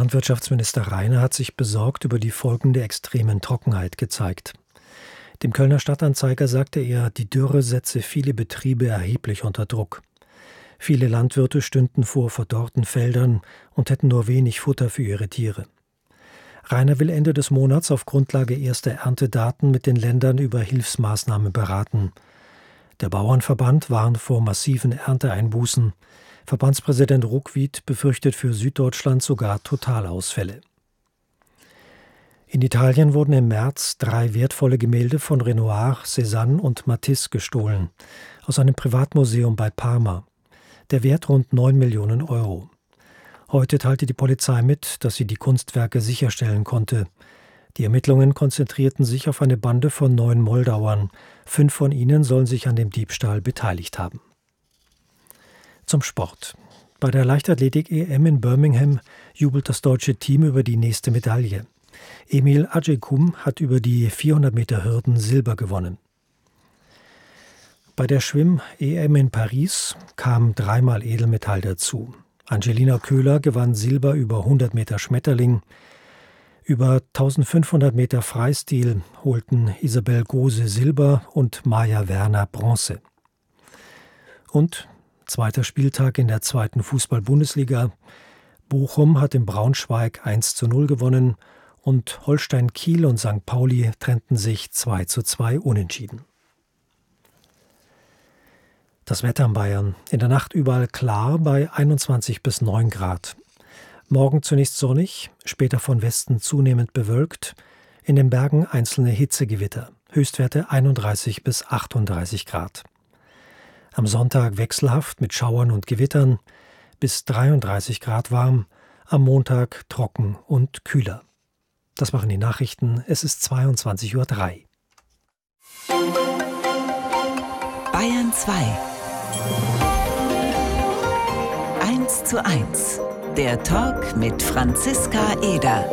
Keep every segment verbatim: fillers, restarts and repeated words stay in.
Landwirtschaftsminister Rainer hat sich besorgt über die Folgen der extremen Trockenheit gezeigt. Dem Kölner Stadtanzeiger sagte er, die Dürre setze viele Betriebe erheblich unter Druck. Viele Landwirte stünden vor verdorrten Feldern und hätten nur wenig Futter für ihre Tiere. Rainer will Ende des Monats auf Grundlage erster Erntedaten mit den Ländern über Hilfsmaßnahmen beraten. Der Bauernverband warnt vor massiven Ernteeinbußen. Verbandspräsident Ruckwied befürchtet für Süddeutschland sogar Totalausfälle. In Italien wurden im März drei wertvolle Gemälde von Renoir, Cézanne und Matisse gestohlen, aus einem Privatmuseum bei Parma. Der Wert rund neun Millionen Euro. Heute teilte die Polizei mit, dass sie die Kunstwerke sicherstellen konnte. Die Ermittlungen konzentrierten sich auf eine Bande von neun Moldauern. Fünf von ihnen sollen sich an dem Diebstahl beteiligt haben. Zum Sport. Bei der Leichtathletik-E M in Birmingham jubelt das deutsche Team über die nächste Medaille. Emil Acecum hat über die vierhundert Meter Hürden Silber gewonnen. Bei der Schwimm-E M in Paris kam dreimal Edelmetall dazu. Angelina Köhler gewann Silber über hundert Meter Schmetterling. Über eintausendfünfhundert Meter Freistil holten Isabel Gose Silber und Maja Werner Bronze. Und zweiter Spieltag in der zweiten Fußball-Bundesliga. Bochum hat in Braunschweig eins zu null gewonnen und Holstein Kiel und Sankt Pauli trennten sich zwei zu zwei unentschieden. Das Wetter in Bayern. In der Nacht überall klar bei einundzwanzig bis neun Grad. Morgen zunächst sonnig, später von Westen zunehmend bewölkt. In den Bergen einzelne Hitzegewitter. Höchstwerte einunddreißig bis achtunddreißig Grad. Am Sonntag wechselhaft mit Schauern und Gewittern, bis dreiunddreißig Grad warm, am Montag trocken und kühler. Das machen die Nachrichten, es ist zweiundzwanzig Uhr drei. Bayern zwei. eins zu eins. Der Talk mit Franziska Eder.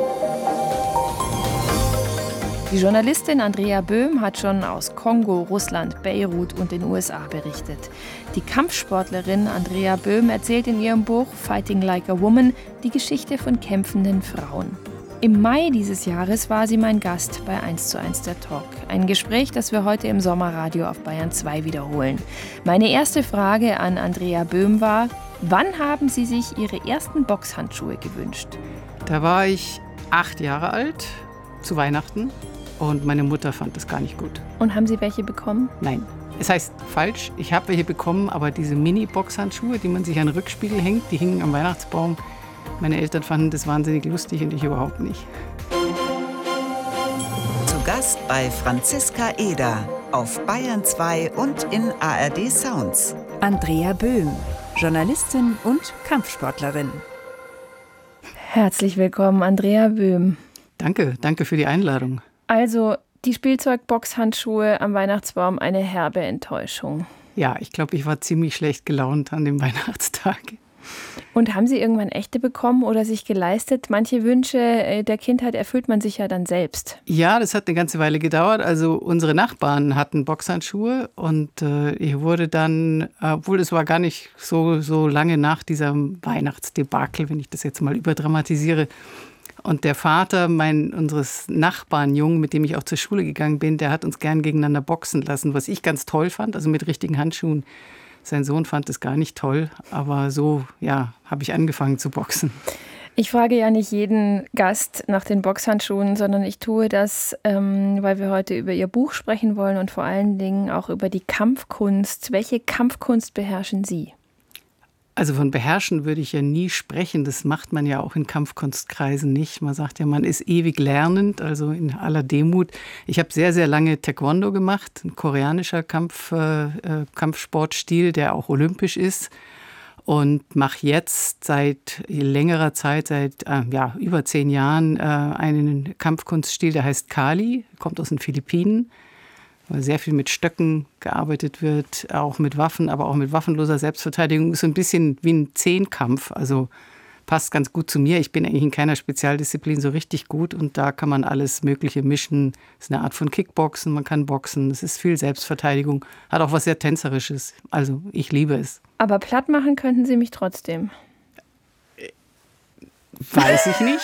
Die Journalistin Andrea Böhm hat schon aus Kongo, Russland, Beirut und den U S A berichtet. Die Kampfsportlerin Andrea Böhm erzählt in ihrem Buch Fighting Like a Woman die Geschichte von kämpfenden Frauen. Im Mai dieses Jahres war sie mein Gast bei eins zu eins der Talk. Ein Gespräch, das wir heute im Sommerradio auf Bayern zwei wiederholen. Meine erste Frage an Andrea Böhm war: Wann haben Sie sich Ihre ersten Boxhandschuhe gewünscht? Da war ich acht Jahre alt, zu Weihnachten. Und meine Mutter fand das gar nicht gut. Und haben Sie welche bekommen? Nein, es heißt falsch. Ich habe welche bekommen, aber diese Mini-Boxhandschuhe, die man sich an den Rückspiegel hängt, die hingen am Weihnachtsbaum. Meine Eltern fanden das wahnsinnig lustig und ich überhaupt nicht. Zu Gast bei Franziska Eder auf Bayern zwei und in A R D Sounds. Andrea Böhm, Journalistin und Kampfsportlerin. Herzlich willkommen, Andrea Böhm. Danke, danke für die Einladung. Also, die Spielzeugboxhandschuhe am Weihnachtsbaum, eine herbe Enttäuschung. Ja, ich glaube, ich war ziemlich schlecht gelaunt an dem Weihnachtstag. Und haben Sie irgendwann echte bekommen oder sich geleistet? Manche Wünsche der Kindheit erfüllt man sich ja dann selbst. Ja, das hat eine ganze Weile gedauert. Also unsere Nachbarn hatten Boxhandschuhe und äh, ich wurde dann, obwohl es war gar nicht so, so lange nach diesem Weihnachtsdebakel, wenn ich das jetzt mal überdramatisiere. Und der Vater mein, unseres Nachbarn, Jungen, mit dem ich auch zur Schule gegangen bin, der hat uns gern gegeneinander boxen lassen, was ich ganz toll fand, also mit richtigen Handschuhen. Sein Sohn fand es gar nicht toll, aber so, ja, habe ich angefangen zu boxen. Ich frage ja nicht jeden Gast nach den Boxhandschuhen, sondern ich tue das, ähm, weil wir heute über Ihr Buch sprechen wollen und vor allen Dingen auch über die Kampfkunst. Welche Kampfkunst beherrschen Sie? Also von beherrschen würde ich ja nie sprechen. Das macht man ja auch in Kampfkunstkreisen nicht. Man sagt ja, man ist ewig lernend, also in aller Demut. Ich habe sehr, sehr lange Taekwondo gemacht, ein koreanischer Kampf, äh, Kampfsportstil, der auch olympisch ist. Und mache jetzt seit längerer Zeit, seit äh, ja, über zehn Jahren, äh, einen Kampfkunststil, der heißt Kali, kommt aus den Philippinen. Weil sehr viel mit Stöcken gearbeitet wird, auch mit Waffen, aber auch mit waffenloser Selbstverteidigung. Ist so ein bisschen wie ein Zehnkampf, also passt ganz gut zu mir. Ich bin eigentlich in keiner Spezialdisziplin so richtig gut und da kann man alles Mögliche mischen. Es ist eine Art von Kickboxen, man kann boxen, es ist viel Selbstverteidigung, hat auch was sehr Tänzerisches. Also ich liebe es. Aber platt machen könnten Sie mich trotzdem? Weiß ich nicht.